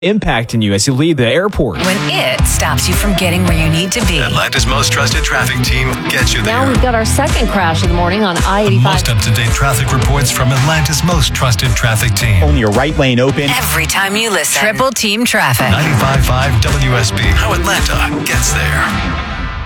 impacting you as you leave the airport. When it stops you from getting where you need to be. Atlanta's most trusted traffic team gets you there. Now we've got our second crash of the morning on I-85. Most up-to-date traffic reports from Atlanta's most trusted traffic team. Only your right lane open. Every time you listen. Triple Team Traffic. 95.5 WSB. How Atlanta gets there.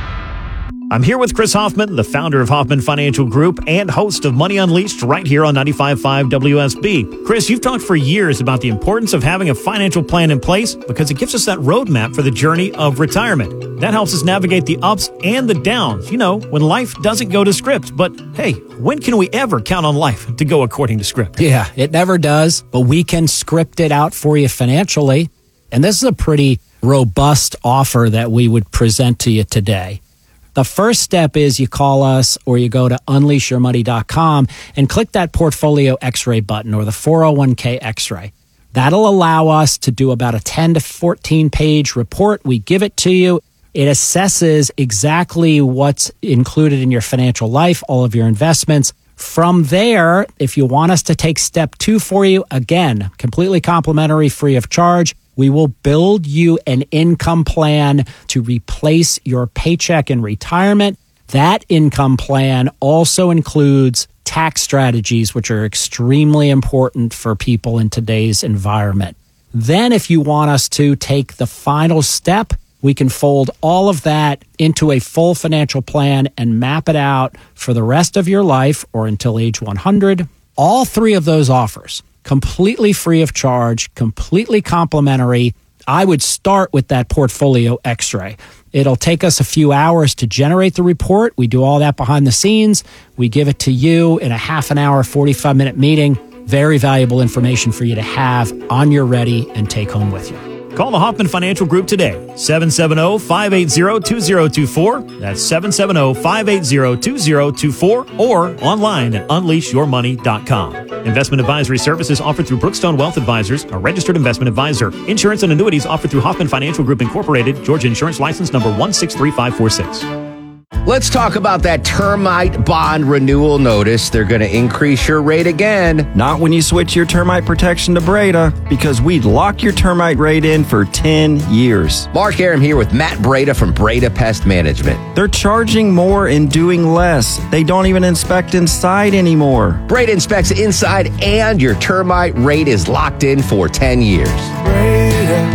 I'm here with Chris Hoffman, the founder of Hoffman Financial Group and host of Money Unleashed right here on 95.5 WSB. Chris, you've talked for years about the importance of having a financial plan in place because it gives us that roadmap for the journey of retirement. That helps us navigate the ups and the downs, when life doesn't go to script. But hey, when can we ever count on life to go according to script? Yeah, it never does, but we can script it out for you financially. And this is a pretty robust offer that we would present to you today. The first step is you call us or you go to unleashyourmoney.com and click that portfolio x-ray button or the 401k x-ray. That'll allow us to do about a 10 to 14 page report. We give it to you. It assesses exactly what's included in your financial life, all of your investments. From there, if you want us to take step 2 for you, again, completely complimentary, free of charge, we will build you an income plan to replace your paycheck in retirement. That income plan also includes tax strategies, which are extremely important for people in today's environment. Then if you want us to take the final step, we can fold all of that into a full financial plan and map it out for the rest of your life or until age 100. All 3 of those offers, completely free of charge, completely complimentary. I would start with that portfolio x-ray. It'll take us a few hours to generate the report. We do all that behind the scenes. We give it to you in a half an hour, 45-minute meeting. Very valuable information for you to have on your ready and take home with you. Call the Hoffman Financial Group today, 770-580-2024. That's 770-580-2024 or online at unleashyourmoney.com. Investment advisory services offered through Brookstone Wealth Advisors, a registered investment advisor. Insurance and annuities offered through Hoffman Financial Group Incorporated, Georgia Insurance License number 163546. Let's talk about that termite bond renewal notice. They're going to increase your rate again. Not when you switch your termite protection to Breda, because we'd lock your termite rate in for 10 years. Mark Aram here with Matt Breda from Breda Pest Management. They're charging more and doing less. They don't even inspect inside anymore. Breda inspects inside and your termite rate is locked in for 10 years. Breda,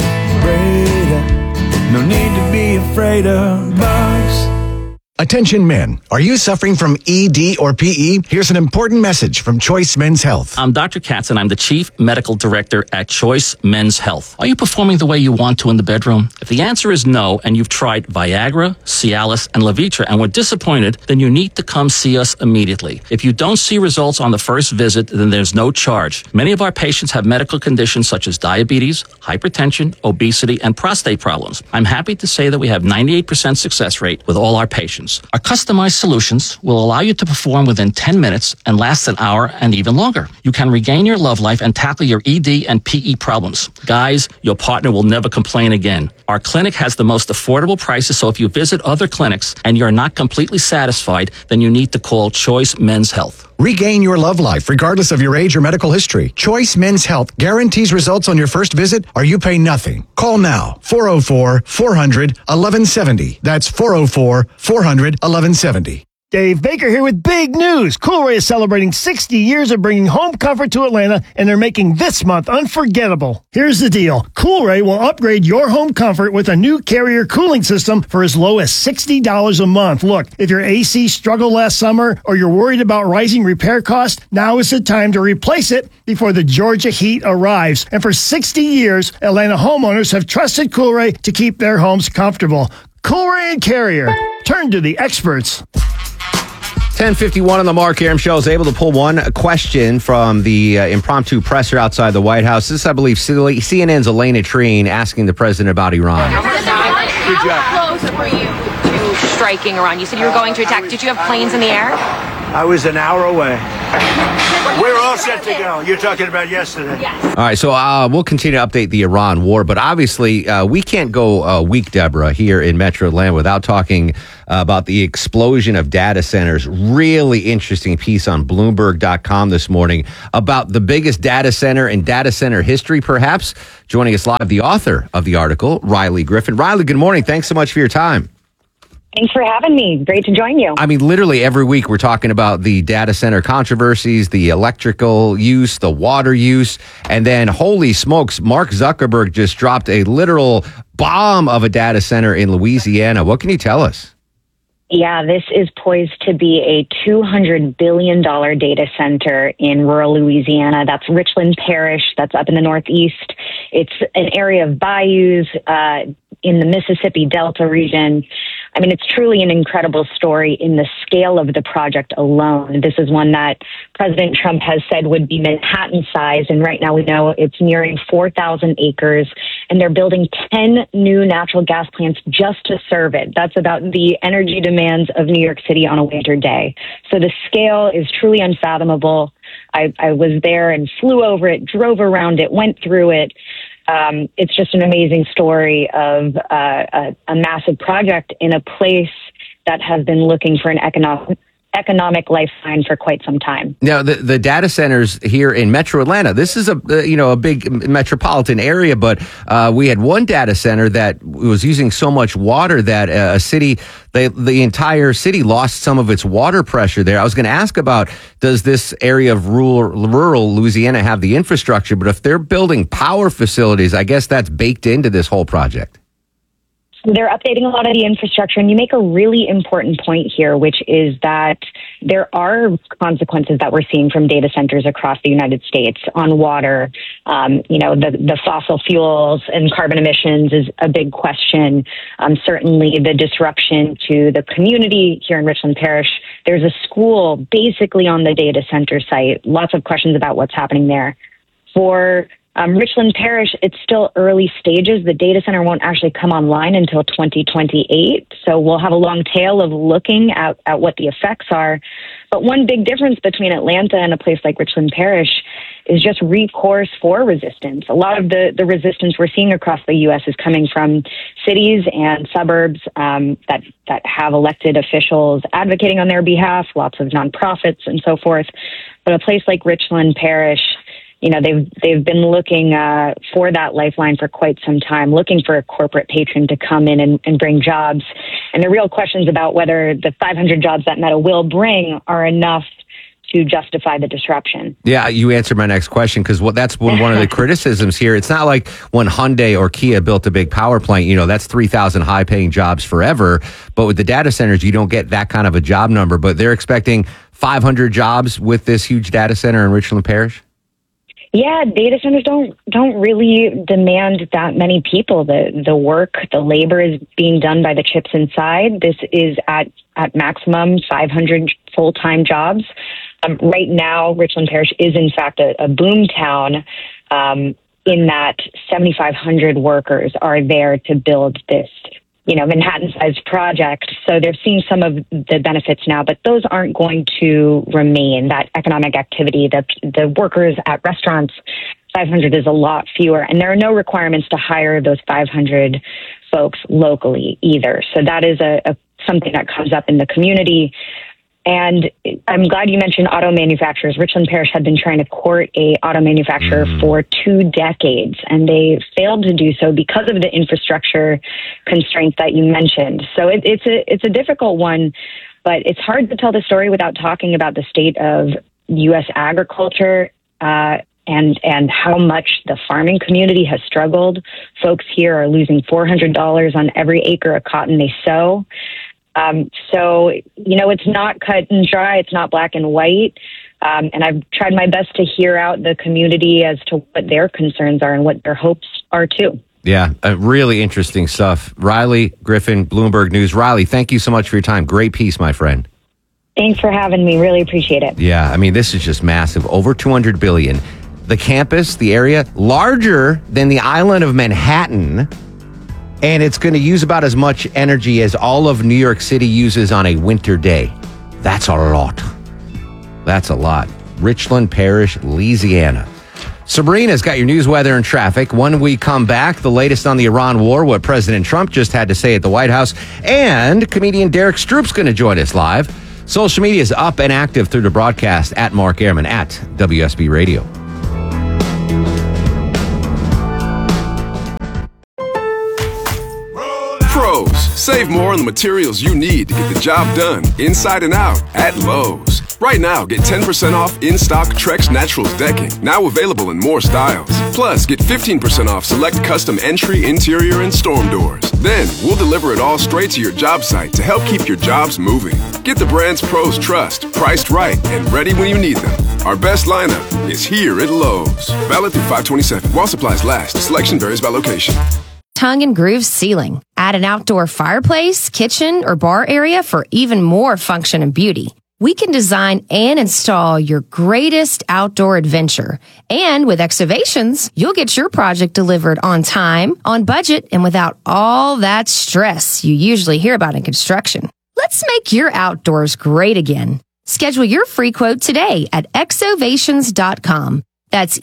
no need to be afraid of bugs. Attention men, are you suffering from ED or PE? Here's an important message from Choice Men's Health. I'm Dr. Katz and I'm the Chief Medical Director at Choice Men's Health. Are you performing the way you want to in the bedroom? If the answer is no and you've tried Viagra, Cialis, and Levitra and were disappointed, then you need to come see us immediately. If you don't see results on the first visit, then there's no charge. Many of our patients have medical conditions such as diabetes, hypertension, obesity, and prostate problems. I'm happy to say that we have 98% success rate with all our patients. Our customized solutions will allow you to perform within 10 minutes and last an hour and even longer. You can regain your love life and tackle your ED and PE problems. Guys, your partner will never complain again. Our clinic has the most affordable prices, so if you visit other clinics and you're not completely satisfied, then you need to call Choice Men's Health. Regain your love life regardless of your age or medical history. Choice Men's Health guarantees results on your first visit or you pay nothing. Call now, 404-400-1170. That's 404-400-1170. Dave Baker here with big news. Coolray is celebrating 60 years of bringing home comfort to Atlanta, and they're making this month unforgettable. Here's the deal. Coolray will upgrade your home comfort with a new Carrier cooling system for as low as $60 a month. Look, if your AC struggled last summer or you're worried about rising repair costs, now is the time to replace it before the Georgia heat arrives. And for 60 years, Atlanta homeowners have trusted Coolray to keep their homes comfortable. Coolray and Carrier. Turn to the experts. 10:51 on the Mark Aram Show. I was able to pull one question from the impromptu presser outside the White House. This, I believe, CNN's Elena Treen asking the president about Iran. How close were you to striking Iran? You said you were going to attack. Did you have planes in the air? I was an hour away. We're all set to go. You're talking about yesterday. All right, so we'll continue to update the Iran war, but obviously we can't go a week, Deborah, here in Metro Atlanta without talking about the explosion of data centers. Really interesting piece on Bloomberg.com this morning about the biggest data center in data center history, perhaps. Joining us live, the author of the article, Riley Griffin. Riley, good morning. Thanks so much for your time. Thanks for having me. Great to join you. I mean, literally every week we're talking about the data center controversies, the electrical use, the water use, and then holy smokes, Mark Zuckerberg just dropped a literal bomb of a data center in Louisiana. What can you tell us? Yeah, this is poised to be a $200 billion data center in rural Louisiana. That's Richland Parish. That's up in the Northeast. It's an area of bayous in the Mississippi Delta region. I mean, it's truly an incredible story in the scale of the project alone. This is one that President Trump has said would be Manhattan-sized, and right now we know it's nearing 4,000 acres, and they're building 10 new natural gas plants just to serve it. That's about the energy demands of New York City on a winter day. So the scale is truly unfathomable. I was there and flew over it, drove around it, went through it. It's just an amazing story of a massive project in a place that has been looking for an economic lifeline for quite some time. Now, the data centers here in Metro Atlanta, this is a big metropolitan area, but we had one data center that was using so much water that the entire city lost some of its water pressure there. I was going to ask about, does this area of rural Louisiana have the infrastructure? But if they're building power facilities, I guess that's baked into this whole project. They're updating a lot of the infrastructure, and you make a really important point here, which is that there are consequences that we're seeing from data centers across the United States on water. The fossil fuels and carbon emissions is a big question. Certainly the disruption to the community here in Richland Parish. There's a school basically on the data center site. Lots of questions about what's happening there. For Richland Parish, it's still early stages. The data center won't actually come online until 2028. So we'll have a long tail of looking at what the effects are. But one big difference between Atlanta and a place like Richland Parish is just recourse for resistance. A lot of the resistance we're seeing across the U.S. is coming from cities and suburbs that have elected officials advocating on their behalf, lots of nonprofits and so forth. But a place like Richland Parish, they've been looking for that lifeline for quite some time, looking for a corporate patron to come in and bring jobs. And the real questions about whether the 500 jobs that Meta will bring are enough to justify the disruption. Yeah, you answered my next question, because that's one of the criticisms here. It's not like when Hyundai or Kia built a big power plant, that's 3,000 high-paying jobs forever. But with the data centers, you don't get that kind of a job number. But they're expecting 500 jobs with this huge data center in Richland Parish? Yeah, data centers don't really demand that many people. The work, the labor is being done by the chips inside. This is at maximum 500 full-time jobs. Right now, Richland Parish is in fact a boom town in that 7,500 workers are there to build this Manhattan-sized project. So they're seeing some of the benefits now, but those aren't going to remain. That economic activity, the workers at restaurants, 500 is a lot fewer. And there are no requirements to hire those 500 folks locally either. So that is something that comes up in the community. And I'm glad you mentioned auto manufacturers. Richland Parish had been trying to court a auto manufacturer for 2 decades, and they failed to do so because of the infrastructure constraints that you mentioned. So it's a difficult one, but it's hard to tell the story without talking about the state of U.S. agriculture and how much the farming community has struggled. Folks here are losing $400 on every acre of cotton they sow. So, it's not cut and dry. It's not black and white. And I've tried my best to hear out the community as to what their concerns are and what their hopes are, too. Yeah, really interesting stuff. Riley Griffin, Bloomberg News. Riley, thank you so much for your time. Great piece, my friend. Thanks for having me. Really appreciate it. Yeah, I mean, this is just massive. Over $200 billion. The campus, the area, larger than the island of Manhattan. And it's going to use about as much energy as all of New York City uses on a winter day. That's a lot. that's a lot. Richland Parish, Louisiana. Sabrina's got your news, weather, and traffic. When we come back, the latest on the Iran war, what President Trump just had to say at the White House, and comedian Derek Stroop's going to join us live. Social media is up and active through the broadcast at Mark Ehrman at WSB Radio. Pros, save more on the materials you need to get the job done inside and out at Lowe's. Right now, get 10% off in-stock Trex Naturals decking, now available in more styles. Plus, get 15% off select custom entry, interior, and storm doors. Then, we'll deliver it all straight to your job site to help keep your jobs moving. Get the brands pros trust, priced right, and ready when you need them. Our best lineup is here at Lowe's. Valid through 5/27. While supplies last. Selection varies by location. Tongue and Groove Ceiling. Add an outdoor fireplace, kitchen, or bar area for even more function and beauty. We can design and install your greatest outdoor adventure. And with Exovations, you'll get your project delivered on time, on budget, and without all that stress you usually hear about in construction. Let's make your outdoors great again. Schedule your free quote today at exovations.com. That's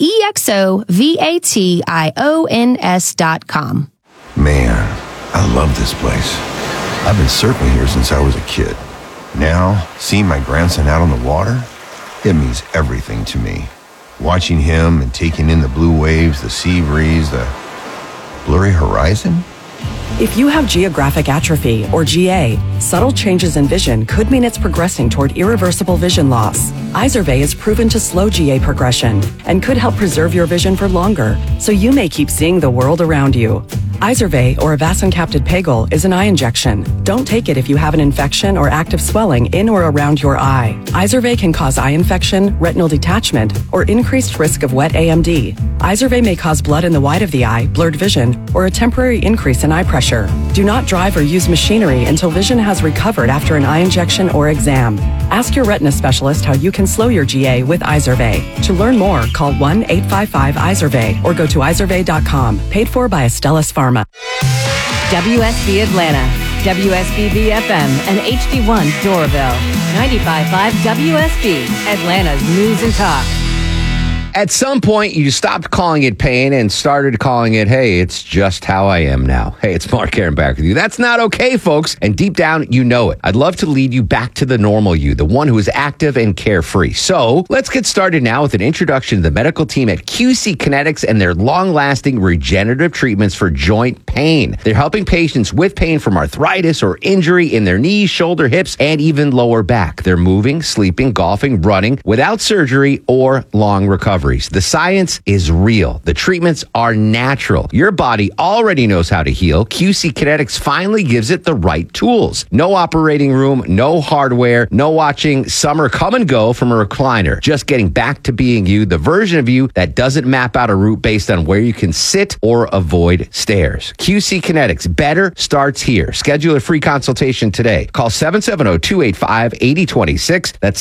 EXOVATIONS.com. Man, I love this place. I've been surfing here since I was a kid. Now, seeing my grandson out on the water, it means everything to me. Watching him and taking in the blue waves, the sea breeze, the blurry horizon. If you have geographic atrophy, or GA, subtle changes in vision could mean it's progressing toward irreversible vision loss. Izervay is proven to slow GA progression and could help preserve your vision for longer, so you may keep seeing the world around you. Izervay, or avacincaptad pegol, is an eye injection. Don't take it if you have an infection or active swelling in or around your eye. Izervay can cause eye infection, retinal detachment, or increased risk of wet AMD. Izervay may cause blood in the white of the eye, blurred vision, or a temporary increase in eye pressure. Do not drive or use machinery until vision has recovered after an eye injection or exam. Ask your retina specialist how you can slow your GA with Izervay. To learn more, call 1-855-IZERVAY or go to izervay.com. Paid for by Astellas Pharma. WSB Atlanta, WSB BFM, and HD1 Doraville. 95.5 WSB, Atlanta's News and Talk. At some point, you stopped calling it pain and started calling it, hey, it's just how I am now. Hey, it's Mark Aaron back with you. That's not okay, folks. And deep down, you know it. I'd love to lead you back to the normal you, the one who is active and carefree. So let's get started now with an introduction to the medical team at QC Kinetics and their long-lasting regenerative treatments for joint pain. They're helping patients with pain from arthritis or injury in their knees, shoulder, hips, and even lower back. They're moving, sleeping, golfing, running without surgery or long recovery. The science is real. The treatments are natural. Your body already knows how to heal. QC Kinetics finally gives it the right tools. No operating room, no hardware, no watching summer come and go from a recliner. Just getting back to being you, the version of you that doesn't map out a route based on where you can sit or avoid stairs. QC Kinetics, better starts here. Schedule a free consultation today. Call 770-285-8026. That's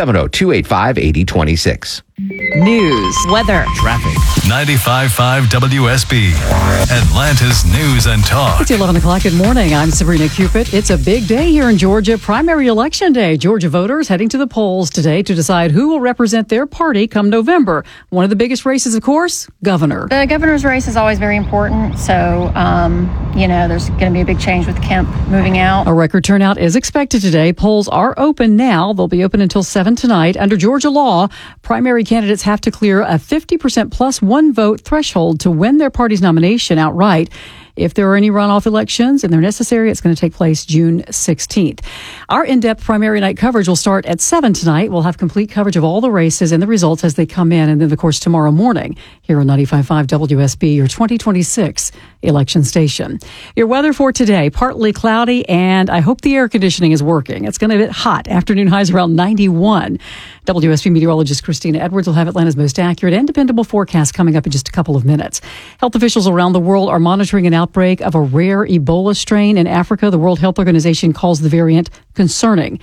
770-285-8026. News, weather, traffic. 95.5 WSB, Atlanta's News and Talk. It's 11 o'clock. Good morning. I'm Sabrina Cupid. It's a big day here in Georgia, primary election day. Georgia voters heading to the polls today to decide who will represent their party come November. One of the biggest races, of course, governor. The governor's race is always very important. So, there's going to be a big change with Kemp moving out. A record turnout is expected today. Polls are open now. They'll be open until 7 tonight. Under Georgia law, primary candidates have to clear a 50% plus one vote threshold to win their party's nomination outright. If there are any runoff elections and they're necessary, it's going to take place June 16th. Our in-depth primary night coverage will start at 7 tonight. We'll have complete coverage of all the races and the results as they come in. And then, of course, tomorrow morning here on 95.5 WSB, your 2026 election station. Your weather for today, partly cloudy, and I hope the air conditioning is working. It's going to get hot. Afternoon highs around 91. WSB meteorologist Christina Edwards will have Atlanta's most accurate and dependable forecast coming up in just a couple of minutes. Health officials around the world are monitoring an outbreak of a rare Ebola strain in Africa. The World Health Organization calls the variant concerning.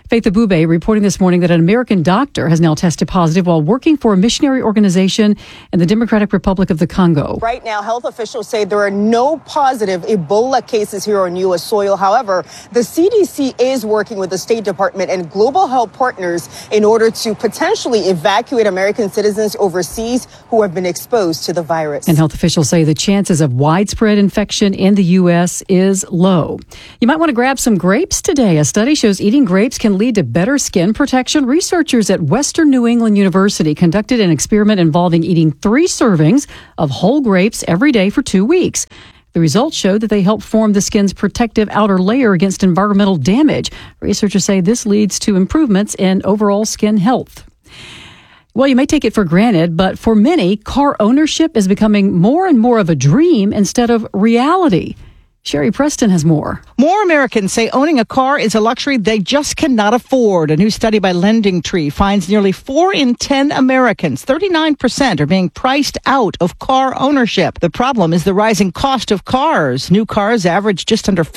Faith Abube reporting this morning that an American doctor has now tested positive while working for a missionary organization in the Democratic Republic of the Congo. Right now, health officials say there are no positive Ebola cases here on U.S. soil. However, the CDC is working with the State Department and global health partners in order to potentially evacuate American citizens overseas who have been exposed to the virus. And health officials say the chances of widespread infection in the U.S. is low. You might want to grab some grapes today. A study shows eating grapes can lead to better skin protection. Researchers at Western New England University conducted an experiment involving eating 3 servings of whole grapes every day for 2 weeks. The results showed that they help form the skin's protective outer layer against environmental damage. Researchers say this leads to improvements in overall skin health. Well, you may take it for granted, but for many, car ownership is becoming more and more of a dream instead of reality. Sherry Preston has more. More Americans say owning a car is a luxury they just cannot afford. A new study by LendingTree finds nearly 4 in 10 Americans, 39%, are being priced out of car ownership. The problem is the rising cost of cars. New cars average just under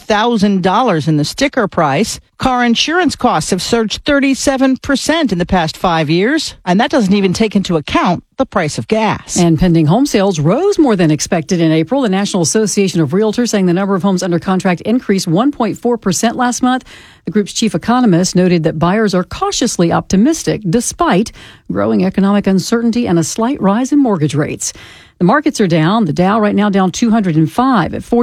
$50,000 in the sticker price. Car insurance costs have surged 37% in the past 5 years, and that doesn't even take into account the price of gas. And pending home sales rose more than expected in April. The National Association of Realtors saying the number of homes under contract increased 1.4% last month. The group's chief economist noted that buyers are cautiously optimistic despite growing economic uncertainty and a slight rise in mortgage rates. The markets are down. The Dow right now down 205 at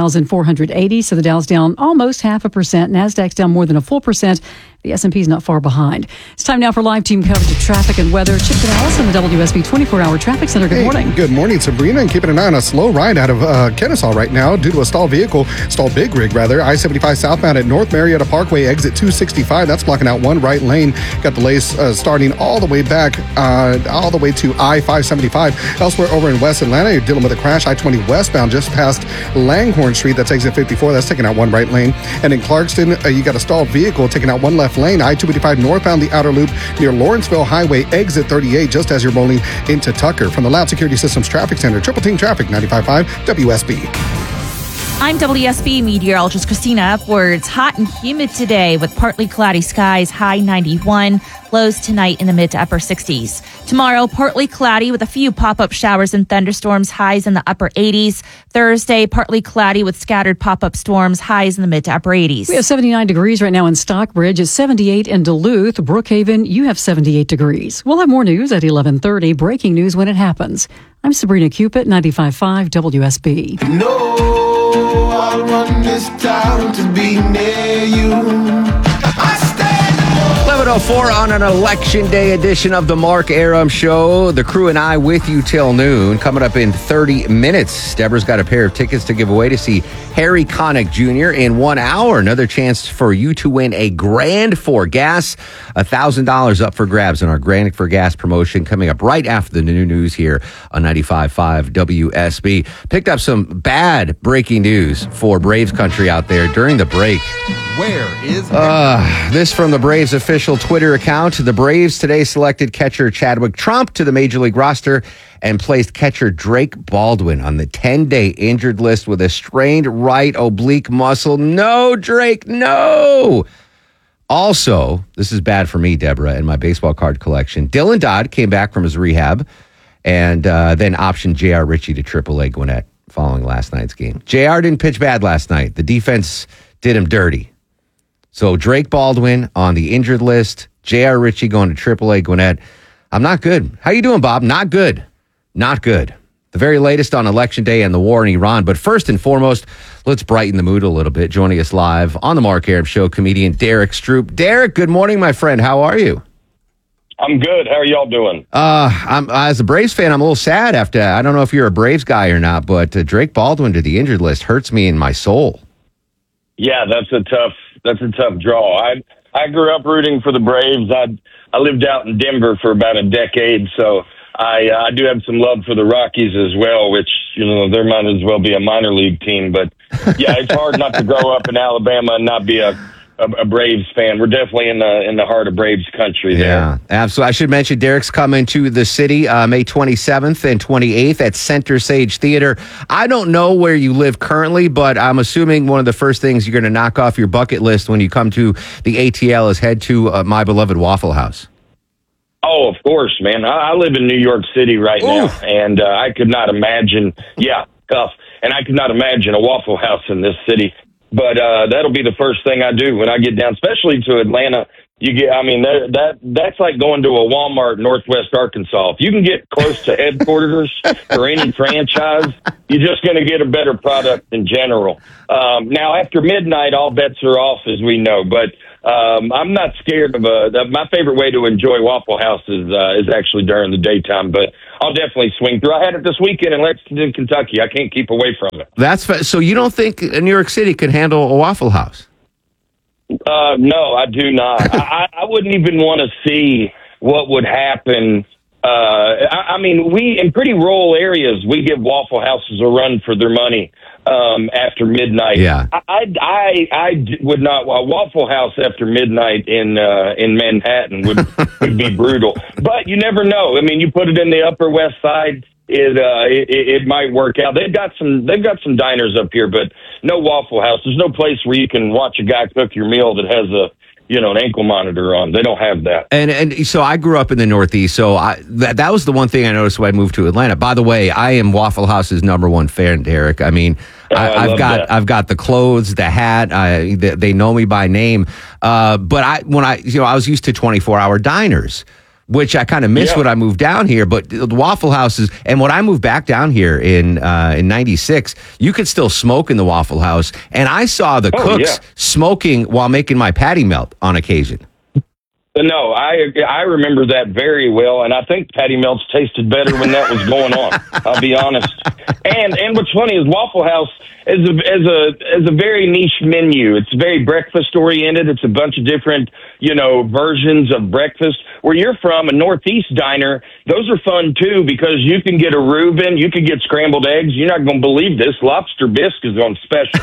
49,480. So the Dow's down almost 0.5%. NASDAQ's down more than a full percent. The S&P's not far behind. It's time now for live team coverage of traffic and weather. Chip Canales in the WSB 24-hour traffic center. Good morning. Good morning, Sabrina. And keeping an eye on a slow ride out of Kennesaw right now due to a stalled big rig, I-75 southbound at North Marietta Parkway, exit 265. That's blocking out one right lane. Got delays starting all the way back, all the way to I-575. Elsewhere over in West Atlanta, you're dealing with a crash. I-20 westbound just past Langhorne Street. That's exit 54. That's taking out one right lane. And in Clarkston, you got a stalled vehicle taking out one left lane. I-285 northbound, the outer loop near Lawrenceville Highway, exit 38, just as you're rolling into Tucker. From the Loud Security Systems Traffic Center, Triple Team Traffic, 95.5 WSB. I'm WSB meteorologist Christina Upwards. Hot and humid today with partly cloudy skies, high 91. Lows tonight in the mid to upper 60s. Tomorrow, partly cloudy with a few pop-up showers and thunderstorms, highs in the upper 80s. Thursday, partly cloudy with scattered pop-up storms, highs in the mid to upper 80s. We have 79 degrees right now in Stockbridge. It's 78 in Duluth. Brookhaven, you have 78 degrees. We'll have more news at 11:30. Breaking news when it happens. I'm Sabrina Cupid, 95.5 WSB. No, I want this town to be near you. 11:04 on an Election Day edition of the Mark Arum Show. The crew and I with you till noon. Coming up in 30 minutes, Deborah's got a pair of tickets to give away to see Harry Connick Jr. in 1 hour. Another chance for you to win a Grand for Gas. $1,000 up for grabs in our Grand for Gas promotion coming up right after the new news here on 95.5 WSB. Picked up some bad breaking news for Braves country out there during the break. Where is this from the Braves official Twitter account. The Braves today selected catcher Chadwick Trump to the Major League roster and placed catcher Drake Baldwin on the 10-day injured list with a strained right oblique muscle. No, Drake, no! Also, this is bad for me, Deborah, and my baseball card collection. Dylan Dodd came back from his rehab and then optioned J.R. Ritchie to AAA Gwinnett following last night's game. J.R. didn't pitch bad last night. The defense did him dirty. So Drake Baldwin on the injured list, J.R. Ritchie going to AAA Gwinnett. I'm not good. How you doing, Bob? Not good. Not good. The very latest on Election Day and the war in Iran. But first and foremost, let's brighten the mood a little bit. Joining us live on the Mark Arum Show, comedian Derek Stroop. Derek, good morning, my friend. How are you? I'm good. How are y'all doing? As a Braves fan, I'm a little sad after, I don't know if you're a Braves guy or not, but Drake Baldwin to the injured list hurts me in my soul. Yeah, that's a tough draw. I grew up rooting for the Braves. I lived out in Denver for about a decade, so I do have some love for the Rockies as well, which, you know, there might as well be a minor league team. But yeah, it's hard not to grow up in Alabama and not be a a Braves fan. We're definitely in the heart of Braves country there. Yeah, absolutely. I should mention Derek's coming to the city May 27th and 28th at Center Sage Theater. I don't know where you live currently, but I'm assuming one of the first things you're going to knock off your bucket list when you come to the ATL is head to my beloved Waffle House. Oh, of course, man. I live in New York City right now, and I could not imagine. Yeah, tough. And I could not imagine a Waffle House in this city. But that'll be the first thing I do when I get down, especially to Atlanta. That's like going to a Walmart in Northwest Arkansas. If you can get close to headquarters for any franchise, you're just going to get a better product in general. Now, after midnight, all bets are off, as we know. But I'm not scared of my favorite way to enjoy Waffle House is actually during the daytime. But I'll definitely swing through. I had it this weekend in Lexington, Kentucky. I can't keep away from it. So you don't think New York City can handle a Waffle House? No, I do not. I wouldn't even want to see what would happen. I mean, we in pretty rural areas, we give Waffle Houses a run for their money after midnight. Yeah, I would not. A Waffle House after midnight in Manhattan would be brutal. But you never know. I mean, you put it in the Upper West Side. It might work out. They've got some diners up here, but no Waffle House. There's no place where you can watch a guy cook your meal that has an ankle monitor on. They don't have that. And so I grew up in the Northeast, so that was the one thing I noticed when I moved to Atlanta. By the way, I am Waffle House's #1 fan, Derek. I mean, I've got the clothes, the hat. They know me by name. But I was used to 24-hour diners, which I kind of missed when I moved down here. But the Waffle Houses, and when I moved back down here in '96, you could still smoke in the Waffle House. And I saw the cooks smoking while making my patty melt on occasion. No, I remember that very well, and I think patty melts tasted better when that was going on. I'll be honest. And what's funny is Waffle House is a very niche menu. It's very breakfast oriented. It's a bunch of different versions of breakfast. Where you're from, a Northeast diner, those are fun too because you can get a Reuben, you can get scrambled eggs. You're not going to believe this. Lobster bisque is on special.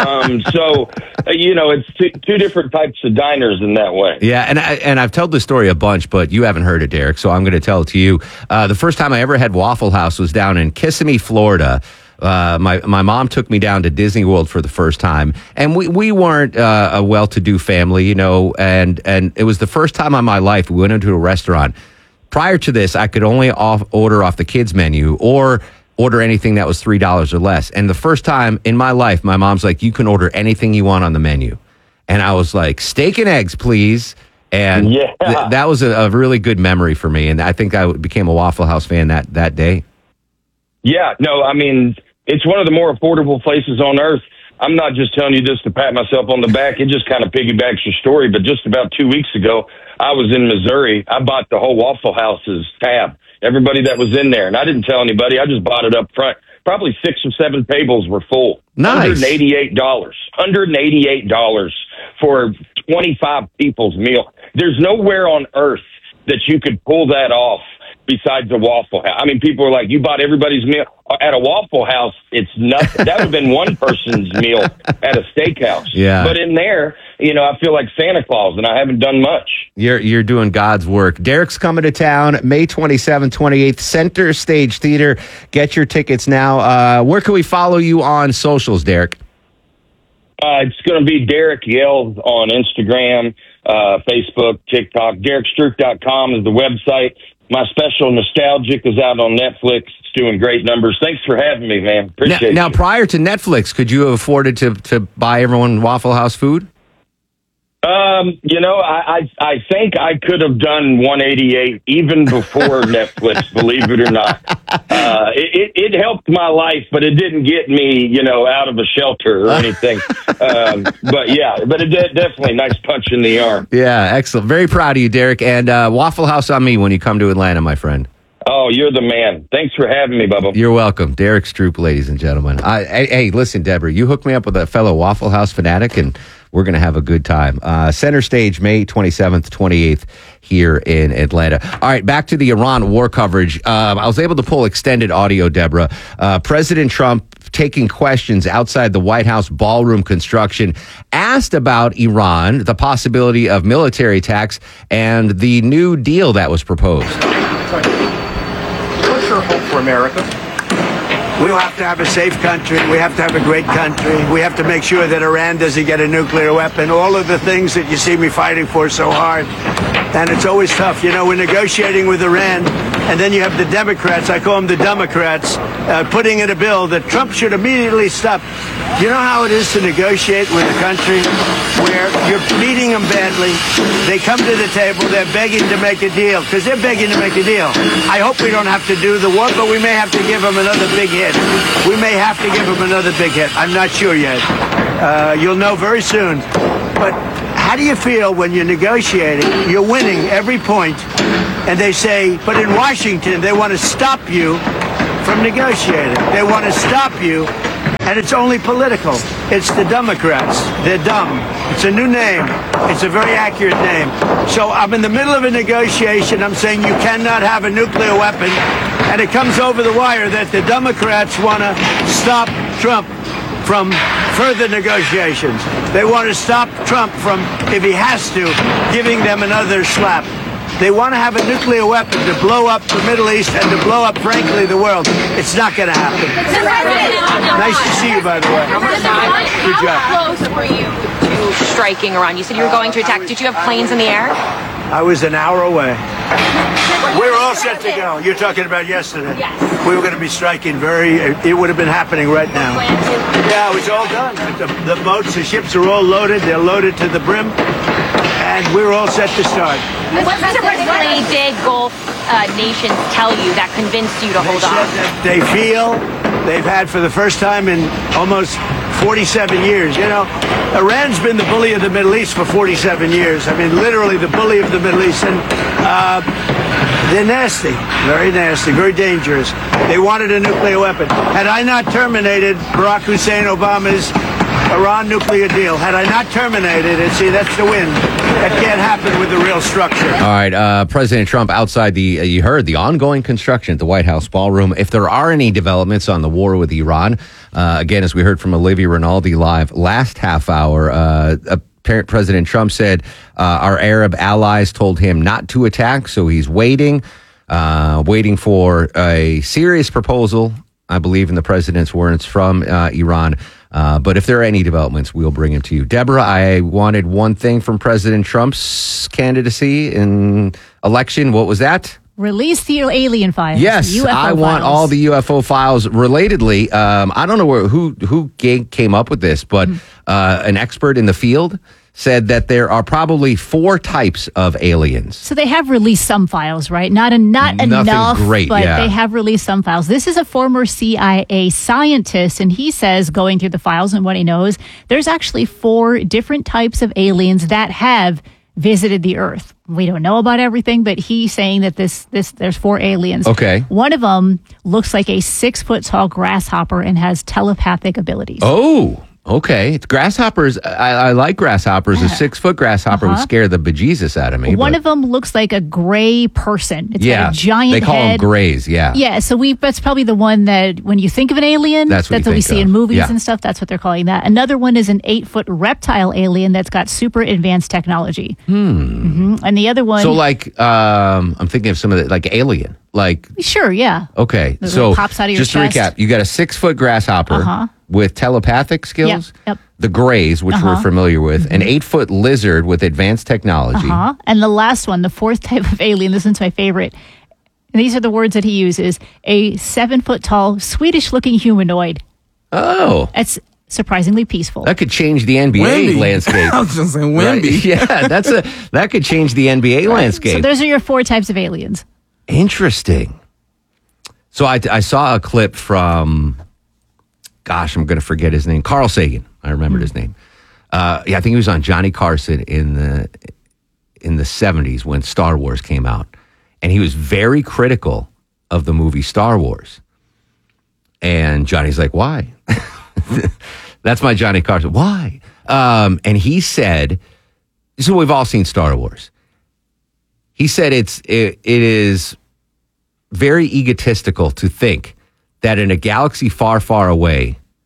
It's two different types of diners in that way. Yeah, and I've told this story a bunch, but you haven't heard it, Derek, so I'm going to tell it to you. The first time I ever had Waffle House was down in Kissimmee, Florida. My mom took me down to Disney World for the first time, and we weren't a well-to-do family, and it was the first time in my life we went into a restaurant. Prior to this, I could only order off the kids' menu or order anything that was $3 or less. And the first time in my life, my mom's like, "You can order anything you want on the menu," and I was like, "Steak and eggs, please." And that was a really good memory for me, and I think I became a Waffle House fan that day. Yeah, no, I mean, it's one of the more affordable places on earth. I'm not just telling you this to pat myself on the back. It just kind of piggybacks your story. But just about 2 weeks ago, I was in Missouri. I bought the whole Waffle House's tab, everybody that was in there. And I didn't tell anybody. I just bought it up front. Probably 6 or 7 tables were full. Nice. $188 for 25 people's meal. There's nowhere on earth that you could pull that off besides a Waffle House. I mean, people are like, you bought everybody's meal. At a Waffle House, it's nothing. That would have been one person's meal at a steakhouse. Yeah. But in there, I feel like Santa Claus, and I haven't done much. You're doing God's work. Derek's coming to town May 27th, 28th, Center Stage Theater. Get your tickets now. Where can we follow you on socials, Derek? It's going to be Derek Yells on Instagram, Facebook, TikTok. DerekStruk.com is the website. My special, Nostalgic, is out on Netflix. It's doing great numbers. Thanks for having me, man. Appreciate it. Now, prior to Netflix, could you have afforded to buy everyone Waffle House food? I think I could have done 188 even before Netflix, believe it or not. It helped my life, but it didn't get me, out of a shelter or anything. But it definitely nice punch in the arm. Yeah, excellent. Very proud of you, Derek. And Waffle House on me when you come to Atlanta, my friend. Oh, you're the man. Thanks for having me, Bubba. You're welcome. Derek Stroop, ladies and gentlemen. Hey, listen, Deborah, you hook me up with a fellow Waffle House fanatic, and we're going to have a good time. Center Stage, May 27th, 28th, here in Atlanta. All right, back to the Iran war coverage. I was able to pull extended audio, Deborah. President Trump taking questions outside the White House ballroom construction, asked about Iran, the possibility of military attacks, and the new deal that was proposed. What's your hope for America? We have to have a safe country. We have to have a great country. We have to make sure that Iran doesn't get a nuclear weapon. All of the things that you see me fighting for so hard. And it's always tough. You know, we're negotiating with Iran, and then you have the Democrats, I call them the Democrats, putting in a bill that Trump should immediately stop. You know how it is to negotiate with a country where you're beating them badly. They come to the table, they're begging to make a deal, because they're begging to make a deal. I hope we don't have to do the war, but we may have to give them another big hit. We may have to give them another big hit. I'm not sure yet. You'll know very soon. But how do you feel when you're negotiating? You're winning every point, and they say, but in Washington, they want to stop you from negotiating. They want to stop you, and it's only political. It's the Democrats. They're dumb. It's a new name. It's a very accurate name. So I'm in the middle of a negotiation. I'm saying you cannot have a nuclear weapon, and it comes over the wire that the Democrats want to stop Trump from further negotiations. They want to stop Trump from, if he has to, giving them another slap. They want to have a nuclear weapon to blow up the Middle East and to blow up, frankly, the world. It's not going to happen. Nice to see you, by the way. Good job. How close were you to striking Iran? You said you were going to attack. Did you have planes in the air? I was an hour away. We were all set to go. You're talking about yesterday. Yes. We were going to be striking it would have been happening right now. Yeah, it was all done. The boats, the ships are all loaded. They're loaded to the brim. And we were all set to start. What specifically did Gulf nations tell you that convinced you to hold off? They feel they've had for the first time in almost 47 years. You know, Iran's been the bully of the Middle East for 47 years. I mean, literally the bully of the Middle East. And they're nasty, very nasty, very dangerous. They wanted a nuclear weapon. Had I not terminated Barack Hussein Obama's Iran nuclear deal, had I not terminated it, see, that's the win. That can't happen with the real structure. All right, President Trump outside you heard the ongoing construction at the White House ballroom. If there are any developments on the war with Iran, again, as we heard from Olivia Rinaldi live last half hour, President Trump said our Arab allies told him not to attack, so he's waiting for a serious proposal, I believe in the president's words, from Iran. But if there are any developments, we'll bring them to you. Deborah, I wanted one thing from President Trump's candidacy in election. What was that? Release the alien files. Yes, UFO I want files. all the UFO files. Relatedly, I don't know who came up with this, but an expert in the field said that there are probably 4 types of aliens. So they have released some files, right? Not enough, great, but yeah. They have released some files. This is a former CIA scientist, and he says, going through the files and what he knows, there's actually 4 different types of aliens that have visited the Earth. We don't know about everything, but he's saying that there's 4 aliens. Okay. One of them looks like a 6-foot-tall grasshopper and has telepathic abilities. Oh, okay. Grasshoppers, I like grasshoppers. A 6-foot grasshopper would scare the bejesus out of me. One of them looks like a gray person. It's got a giant they call head. them grays, yeah. Yeah, so that's probably the one that when you think of an alien, that's what we see in movies yeah. and stuff. That's what they're calling that. Another one is an 8-foot reptile alien that's got super advanced technology. And the other one... So like, I'm thinking of some of the, like Alien. Like, sure, yeah. Okay, It so pops out of your just chest. to recap, you got a 6-foot grasshopper with telepathic skills, Yep. the grays, which we're familiar with, an 8-foot lizard with advanced technology. And the last one, the 4th type of alien, this one's my favorite. And these are the words that he uses. A 7-foot-tall, Swedish-looking humanoid. Oh. It's surprisingly peaceful. That could change the NBA Wemby. landscape. I was just saying Right? Wemby. Yeah, that could change the NBA landscape. So those are your 4 types of aliens. Interesting. So I saw a clip from, gosh, I'm going to forget his name. Carl Sagan. I remembered his name. I think he was on Johnny Carson in the 70s when Star Wars came out. And he was very critical of the movie Star Wars. And Johnny's like, why? That's my Johnny Carson. Why? And he said, so we've all seen Star Wars. He said it is very egotistical to think that in a galaxy far, far away,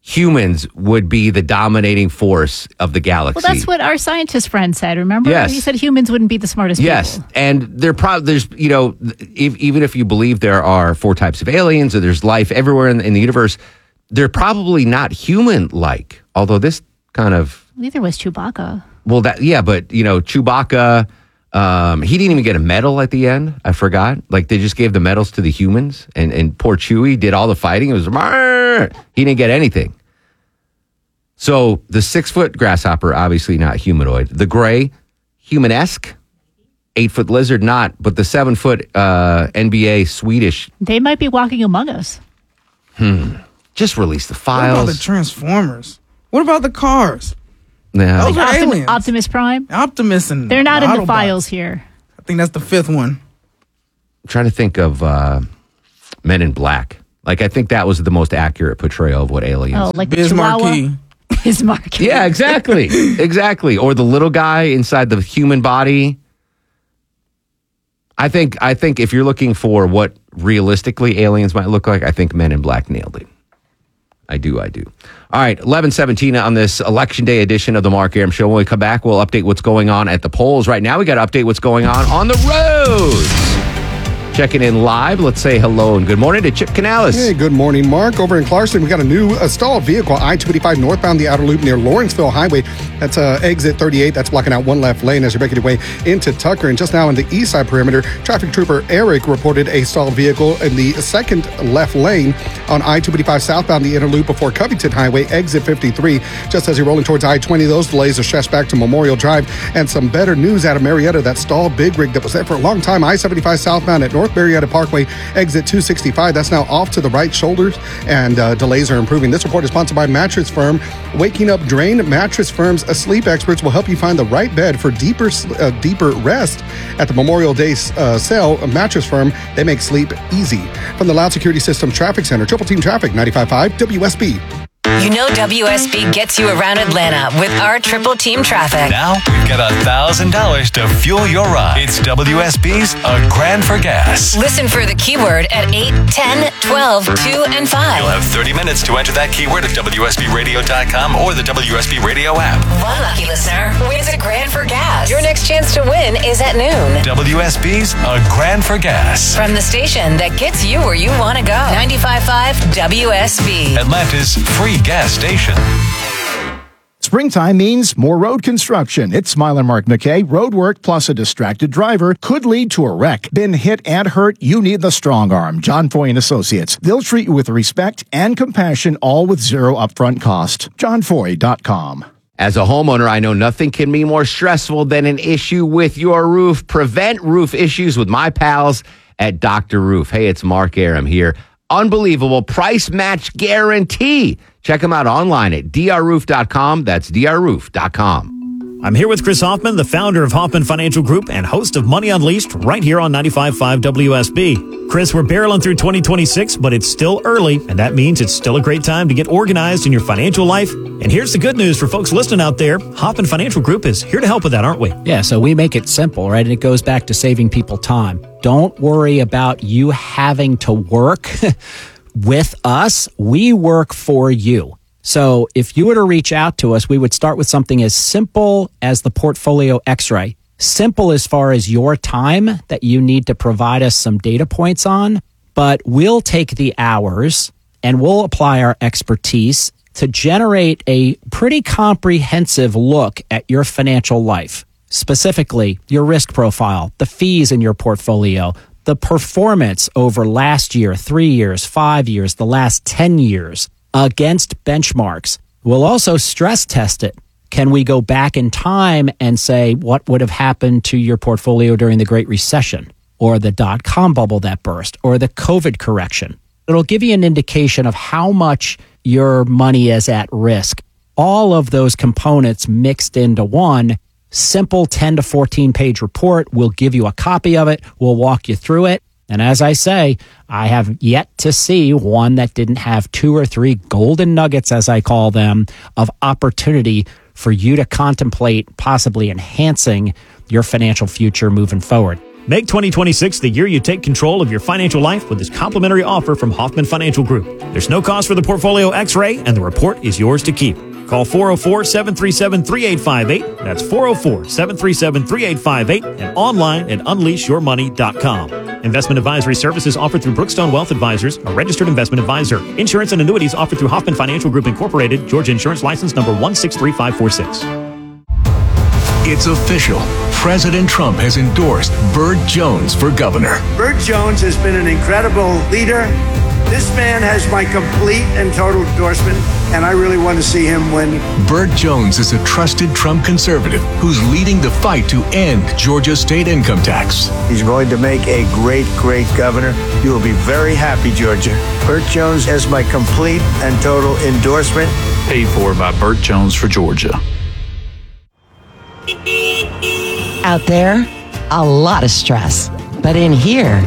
humans would be the dominating force of the galaxy. Well, that's what our scientist friend said. Remember? Yes. He said humans wouldn't be the smartest Yes, people. and there's even if you believe there are 4 types of aliens or there's life everywhere in the universe, they're probably not human-like. Although this kind of Neither was Chewbacca. but Chewbacca. He didn't even get a medal at the end. I forgot. Like they just gave the medals to the humans, and poor Chewie did all the fighting. It was he didn't get anything. So the 6-foot grasshopper, obviously not humanoid. The gray, human-esque. 8-foot lizard, not. But the 7-foot NBA Swedish. They might be walking among us. Just release the What files. about the Transformers? What about the cars? No. Those are aliens. Optimus Prime? Optimus and They're not in the Autobots. files here. I think that's the 5th one. I'm trying to think of Men in Black. Like, I think that was the most accurate portrayal of what aliens. Oh, like the Chihuahua? Bismarck. Yeah, exactly. Exactly. Or the little guy inside the human body. I think if you're looking for what realistically aliens might look like, I think Men in Black nailed it. I do. All right, 11:17 on this Election Day edition of the Mark Arum Show. When we come back, we'll update what's going on at the polls. Right now, we got to update what's going on the roads. Checking in live, let's say hello and good morning to Chip Canales. Hey, good morning, Mark. Over in Clarkston, we got a new stalled vehicle, I-285 northbound the outer loop near Lawrenceville Highway. That's exit 38. That's blocking out one left lane as you're making your way into Tucker. And just now in the east side perimeter, traffic trooper Eric reported a stalled vehicle in the second left lane on I-285 southbound the inner loop before Covington Highway, exit 53. Just as you're rolling towards I-20, those delays are stretched back to Memorial Drive. And some better news out of Marietta, that stalled big rig that was there for a long time, I-75 southbound at North Marietta Parkway, exit 265. That's now off to the right shoulders, and delays are improving. This report is sponsored by Mattress Firm. Waking Up Drain. Mattress Firm's sleep experts will help you find the right bed for deeper rest. At the Memorial Day sale, Mattress Firm, they make sleep easy. From the Loud Security Systems Traffic Center, Triple Team Traffic, 95.5 WSB. You know WSB gets you around Atlanta with our Triple Team Traffic. Now we've got $1,000 to fuel your ride. It's WSB's A Grand for Gas. Listen for the keyword at 8, 10, 12, 2, and 5. You'll have 30 minutes to enter that keyword at WSBRadio.com or the WSB Radio app. One lucky listener wins a grand for gas. Your next chance to win is at noon. WSB's A Grand for Gas. From the station that gets you where you want to go. 95.5 WSB. Atlanta's free gas station. Springtime means more road construction. It's Smile and Mark McKay. Road work plus a distracted driver could lead to a wreck. Been hit and hurt? You need the strong arm. John Foy and Associates. They'll treat you with respect and compassion, all with zero upfront cost. JohnFoy.com. As a homeowner, I know nothing can be more stressful than an issue with your roof. Prevent roof issues with my pals at Dr. Roof. Hey, it's Mark Arum here. Unbelievable price match guarantee. Check them out online at drroof.com. That's drroof.com. I'm here with Chris Hoffman, the founder of Hoffman Financial Group and host of Money Unleashed right here on 95.5 WSB. Chris, we're barreling through 2026, but it's still early, and that means it's still a great time to get organized in your financial life. And here's the good news for folks listening out there. Hoffman Financial Group is here to help with that, aren't we? Yeah, so we make it simple, right? And it goes back to saving people time. Don't worry about you having to work with us. We work for you. So if you were to reach out to us, we would start with something as simple as the portfolio x-ray. Simple as far as your time that you need to provide us some data points on, but we'll take the hours and we'll apply our expertise to generate a pretty comprehensive look at your financial life. Specifically, your risk profile, the fees in your portfolio, the performance over last year, 3 years, 5 years, the last 10 years against benchmarks. We'll also stress test it. Can we go back in time and say what would have happened to your portfolio during the Great Recession or the dot-com bubble that burst or the COVID correction? It'll give you an indication of how much your money is at risk. All of those components mixed into one simple 10 to 14 page report. We'll give you a copy of it. We'll walk you through it. And as I say, I have yet to see one that didn't have 2 or 3 golden nuggets, as I call them, of opportunity for you to contemplate possibly enhancing your financial future moving forward. Make 2026 the year you take control of your financial life with this complimentary offer from Hoffman Financial Group. There's no cost for the Portfolio X-ray, and the report is yours to keep. Call 404-737-3858. That's 404-737-3858 and online at unleashyourmoney.com. Investment advisory services offered through Brookstone Wealth Advisors, a registered investment advisor. Insurance and annuities offered through Hoffman Financial Group Incorporated, Georgia Insurance License number 163546. It's official. President Trump has endorsed Burt Jones for governor. Burt Jones has been an incredible leader. This man has my complete and total endorsement, and I really want to see him win. Burt Jones is a trusted Trump conservative who's leading the fight to end Georgia's state income tax. He's going to make a great, great governor. You will be very happy, Georgia. Burt Jones has my complete and total endorsement. Paid for by Burt Jones for Georgia. Out there, a lot of stress. But in here,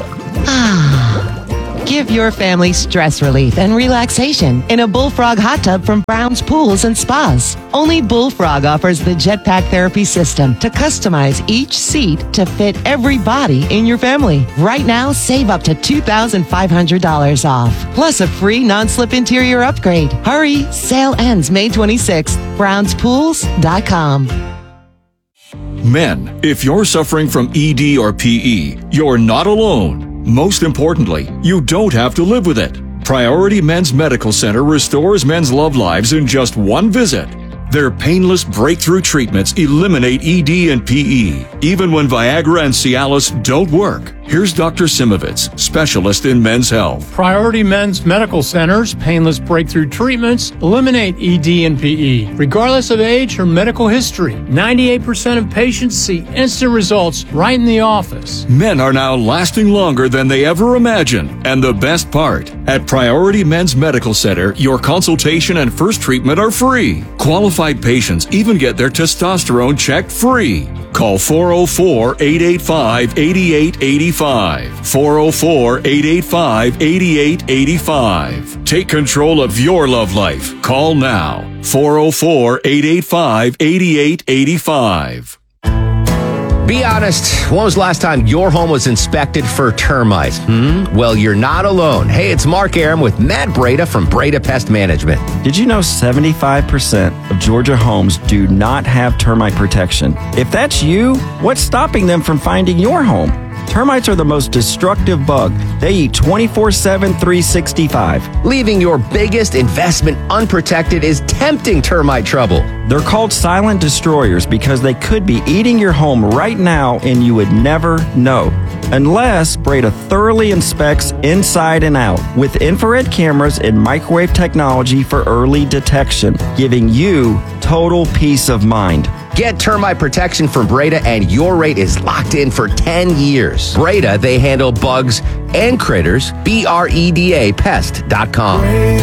give your family stress relief and relaxation in a Bullfrog hot tub from Brown's Pools and Spas. Only Bullfrog offers the Jetpack Therapy System to customize each seat to fit every body in your family. Right now, save up to $2,500 off, plus a free non-slip interior upgrade. Hurry, sale ends May 26th. BrownsPools.com. Men, if you're suffering from ED or PE, you're not alone. Most importantly, you don't have to live with it. Priority Men's Medical Center restores men's love lives in just one visit. Their painless breakthrough treatments eliminate ED and PE, even when Viagra and Cialis don't work. Here's Dr. Simovitz, specialist in men's health. Priority Men's Medical Center's painless breakthrough treatments eliminate ED and PE, regardless of age or medical history. 98% of patients see instant results right in the office. Men are now lasting longer than they ever imagined. And the best part, at Priority Men's Medical Center, your consultation and first treatment are free. Qualified patients even get their testosterone checked free. Call 404-885-8885. 404-885-8885. Take control of your love life. Call now. 404-885-8885. Be honest, when was the last time your home was inspected for termites? Well, you're not alone. Hey, it's Mark Aram with Matt Breda from Breda Pest Management. Did you know 75% of Georgia homes do not have termite protection? If that's you, what's stopping them from finding your home? Termites are the most destructive bug. They eat 24/7, 365. Leaving your biggest investment unprotected is tempting termite trouble. They're called silent destroyers because they could be eating your home right now and you would never know. Unless Breda thoroughly inspects inside and out with infrared cameras and microwave technology for early detection, giving you total peace of mind. Get termite protection from Breda and your rate is locked in for 10 years. Breda, they handle bugs and critters. BREDA Pest.com.